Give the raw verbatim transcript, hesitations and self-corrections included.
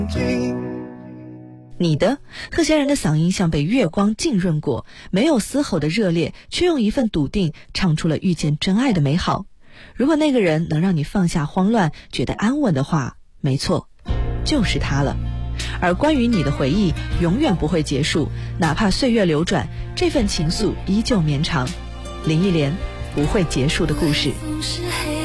你的贺贤然的嗓音像被月光浸润过，没有丝毫的热烈，却用一份笃定唱出了遇见真爱的美好。如果那个人能让你放下慌乱，觉得安稳的话，没错，就是他了。而关于你的回忆永远不会结束，哪怕岁月流转，这份情愫依旧绵长。林忆莲，不会结束的故事。